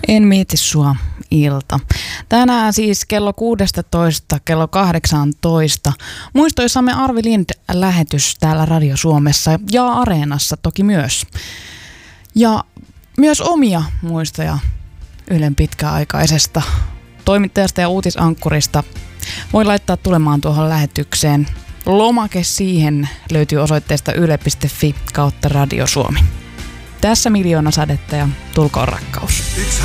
En mieti sua ilta. Tänään siis kello 16, kello 18. Muistoissamme Arvi Lind-lähetys täällä Radio Suomessa ja Areenassa toki myös. Ja myös omia muistoja Ylen pitkäaikaisesta toimittajasta ja uutisankkurista voi laittaa tulemaan tuohon lähetykseen. Lomake siihen löytyy osoitteesta yle.fi/Radio Suomi. Tässä Miljoona sadetta ja tulkoon rakkaus.